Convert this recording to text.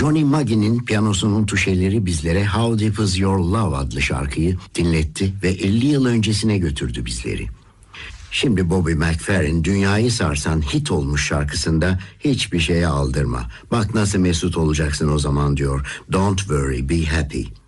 Johnny Maggie'nin piyanosunun tuşeleri bizlere How Deep Is Your Love adlı şarkıyı dinletti ve 50 yıl öncesine götürdü bizleri. Şimdi Bobby McFerrin dünyayı sarsan hit olmuş şarkısında hiçbir şeye aldırma. Bak nasıl mesut olacaksın o zaman diyor. Don't worry, be happy.